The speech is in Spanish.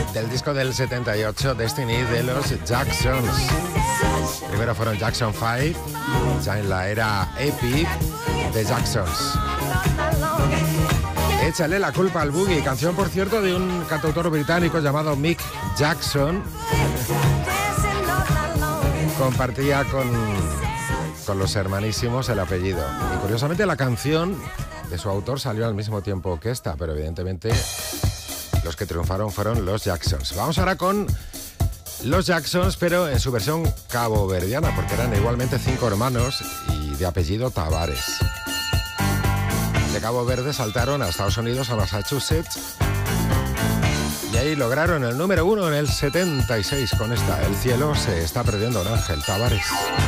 del disco del 78, Destiny, de los Jacksons. Primero fueron Jackson 5, ya en la era Epic de Jacksons. Échale la culpa al boogie, canción por cierto de un cantautor británico llamado Mick Jackson. Compartía con los hermanísimos el apellido. Y curiosamente la canción de su autor salió al mismo tiempo que esta, pero evidentemente los que triunfaron fueron los Jacksons. Vamos ahora con los Jacksons, pero en su versión caboverdiana, porque eran igualmente 5 hermanos y de apellido Tavares. De Cabo Verde saltaron a Estados Unidos, a Massachusetts, y ahí lograron el número 1 en el 76 con esta: El cielo se está perdiendo un ángel, Tavares.